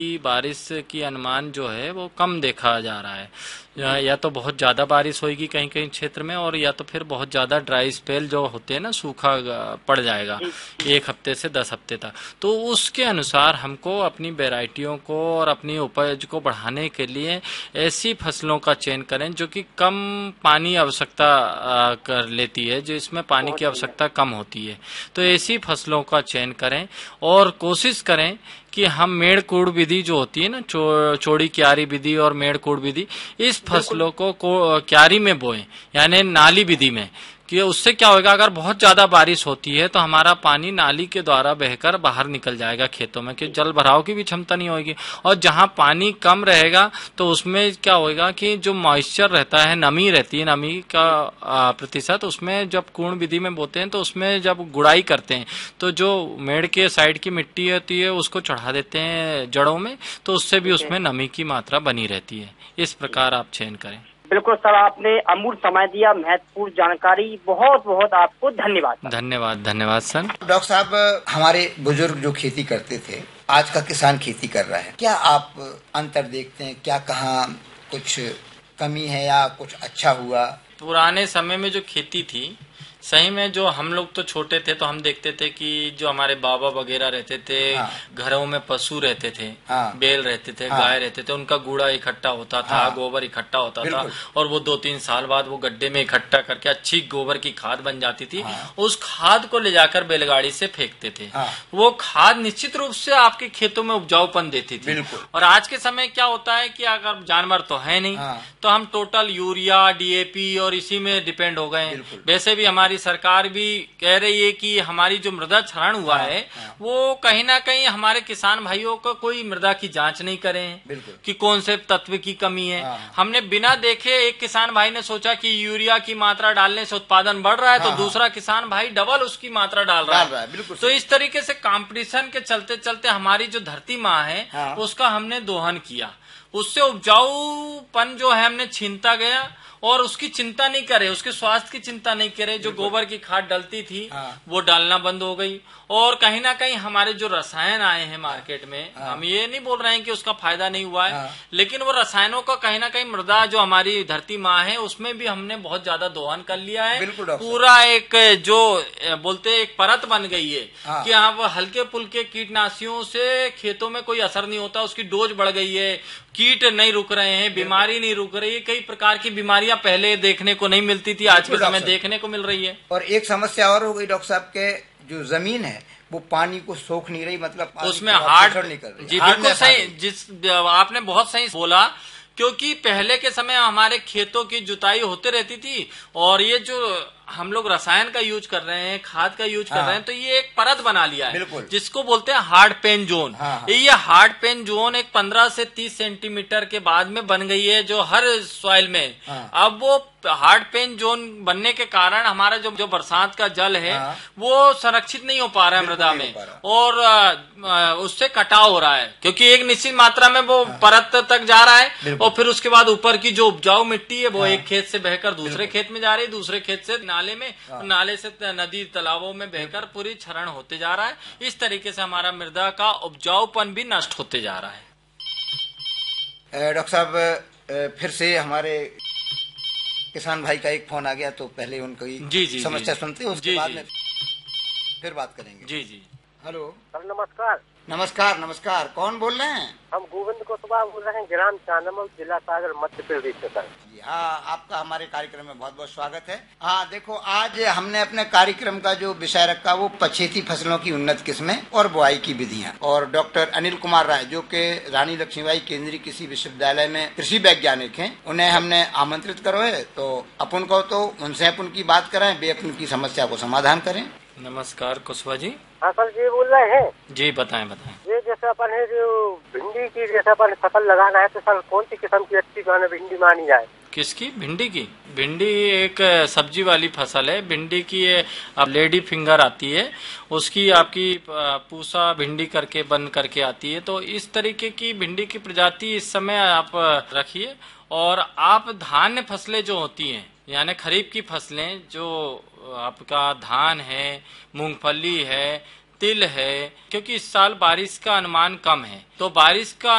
की बारिश की अनुमान जो है वो कम देखा जा रहा है। या तो बहुत ज्यादा बारिश होगी कहीं कहीं क्षेत्र में, और या तो फिर बहुत ज्यादा ड्राई स्पेल जो होते हैं ना, सूखा पड़ जाएगा 1 हफ्ते से 10 हफ्ते तक। तो उसके अनुसार हमको अपनी वैरायटियों को और अपनी उपज को बढ़ाने के लिए ऐसी फसलों का चयन करें जो कि कम पानी आवश्यकता कर लेती है, जो इसमें पानी की आवश्यकता कम होती है। तो ऐसी फसलों का चयन करें और कोशिश करें कि हम मेड़ कूड़ विधि जो होती है ना, चौड़ी क्यारी विधि और मेड़ कूड़ विधि, इस फसलों को क्यारी में बोएं, यानी नाली विधि में। कि उससे क्या होगा, अगर बहुत ज्यादा बारिश होती है तो हमारा पानी नाली के द्वारा बहकर बाहर निकल जाएगा खेतों में, कि जल भराव की भी क्षमता नहीं होगी। और जहां पानी कम रहेगा तो उसमें क्या होगा कि जो मॉइस्चर रहता है, नमी रहती है, नमी का प्रतिशत, उसमें जब कुर्ण विधि में बोते हैं तो उसमें जब गुड़ाई करते हैं तो जो मेड़ के साइड की मिट्टी होती है उसको चढ़ा देते हैं जड़ों में, तो उससे भी उसमें नमी की मात्रा बनी रहती है। इस प्रकार आप चयन करें। बिल्कुल सर, आपने अमूल्य समय दिया, महत्वपूर्ण जानकारी, बहुत बहुत आपको धन्यवाद। धन्यवाद सर। डॉक्टर साहब, हमारे बुजुर्ग जो खेती करते थे, आज का किसान खेती कर रहा है, क्या आप अंतर देखते हैं? क्या कहाँ कुछ कमी है या कुछ अच्छा हुआ? पुराने समय में जो खेती थी, सही में जो हम लोग तो छोटे थे तो हम देखते थे कि जो हमारे बाबा वगैरह रहते थे, घरों में पशु रहते थे, बैल रहते थे, गाय रहते थे, उनका कूड़ा इकट्ठा होता था, गोबर इकट्ठा होता था, और वो 2-3 साल बाद वो गड्ढे में इकट्ठा करके अच्छी गोबर की खाद बन जाती थी। उस खाद को ले जाकर बैलगाड़ी से फेंकते थे। वो खाद निश्चित रूप से आपके खेतों में उपजाऊपन देती थी। और आज के समय क्या होता है कि अगर जानवर तो है नहीं, तो हम टोटल यूरिया, DAP और इसी में डिपेंड हो गए। वैसे भी हमारी सरकार भी कह रही है कि हमारी जो मृदा क्षरण हुआ है वो कहीं ना कहीं हमारे किसान भाइयों को कोई मृदा की जांच नहीं करे कि कौन से तत्व की कमी है। हमने बिना देखे, एक किसान भाई ने सोचा कि यूरिया की मात्रा डालने से उत्पादन बढ़ रहा है, तो दूसरा किसान भाई डबल उसकी मात्रा डाल रहा है। तो इस तरीके से कंपटीशन के चलते चलते हमारी जो धरती माँ है उसका हमने दोहन किया, उससे उपजाऊपन जो है हमने छीनता गया, और उसकी चिंता नहीं करे, उसके स्वास्थ्य की चिंता नहीं करे। जो गोबर की खाद डलती थी वो डालना बंद हो गई। और कहीं ना कहीं हमारे जो रसायन आए हैं मार्केट में, हम ये नहीं बोल रहे हैं कि उसका फायदा नहीं हुआ है, लेकिन वो रसायनों का कहीं ना कहीं मृदा जो हमारी धरती माँ है उसमें भी हमने बहुत ज्यादा दोहन कर लिया है। पूरा एक जो बोलते एक परत बन गई है कि हाँ, वो हल्के पुल्के कीटनाशियों से खेतों में कोई असर नहीं होता, उसकी डोज बढ़ गई है, कीट नहीं रुक रहे हैं, बीमारी नहीं रुक रही है। कई प्रकार की बीमारियां पहले देखने को नहीं मिलती थी, आज के समय देखने को मिल रही है। और एक समस्या और हो गई डॉक्टर साहब के, जो जमीन है वो पानी को सोख नहीं रही, मतलब उसमें हार्ड नहीं कर रही। जी बिल्कुल सही, जिस आपने बहुत सही बोला, क्योंकि पहले के समय हमारे खेतों की जुताई होते रहती थी, और ये जो हम लोग रसायन का यूज कर रहे हैं, खाद का यूज कर रहे हैं, तो ये एक परत बना लिया है जिसको बोलते हैं हार्ड पेन जोन। ये हार्ड पेन जोन एक 15 से 30 सेंटीमीटर के बाद में बन गई है जो हर सॉइल में। अब वो हार्ड पेन जोन बनने के कारण हमारा जो बरसात का जल है वो संरक्षित नहीं हो पा रहा है मृदा में, और उससे कटाव हो रहा है, क्योंकि एक निश्चित मात्रा में वो परत तक जा रहा है, और फिर उसके बाद ऊपर की जो उपजाऊ मिट्टी है वो एक खेत से बहकर दूसरे खेत में जा रही है, दूसरे खेत से नाले में, नाले से नदी तालाबों में बहकर पूरी क्षरण होते जा रहा है। इस तरीके से हमारा मृदा का उपजाऊपन भी नष्ट होते जा रहा है। डॉक्टर साहब, फिर से हमारे किसान भाई का एक फोन आ गया, तो पहले उनकी समस्या सुनते हैं, उसके बाद में फिर बात करेंगे। जी। हेलो सर, नमस्कार। नमस्कार, कौन बोल रहे हैं? हम गोविंद कुशवाहा बोल रहे हैं, ग्राम चांदमल, जिला सागर, मध्य प्रदेश से सर। हाँ, आपका हमारे कार्यक्रम में बहुत बहुत स्वागत है। हाँ, देखो, आज हमने अपने कार्यक्रम का जो विषय रखा वो पछेती फसलों की उन्नत किस्में और बुआई की विधियाँ, और डॉक्टर अनिल कुमार राय जो कि रानी लक्ष्मीबाई केंद्रीय कृषि विश्वविद्यालय में कृषि वैज्ञानिक हैं, उन्हें हमने आमंत्रित करो है, तो अपन को तो उनसे अपन की बात कराएं, वे अपन की समस्या को समाधान करें। नमस्कार कुशवाहा जी। हाँ सर जी, बोल रहे हैं जी। बताएं। ये जैसे अपन है जो भिंडी की जैसे अपन फसल लगाना है, तो सर कौन सी किस्म की अच्छी भिंडी मानी जाए? किसकी? भिंडी की। भिंडी एक सब्जी वाली फसल है। भिंडी की लेडी फिंगर आती है, उसकी आपकी पूसा भिंडी करके बन करके आती है। तो इस तरीके की भिंडी की प्रजाति इस समय आप रखिए। और आप धान्य फसलें जो होती हैं, यानी खरीफ की फसलें, जो आपका धान है, मूंगफली है, तिल है, क्योंकि इस साल बारिश का अनुमान कम है, तो बारिश का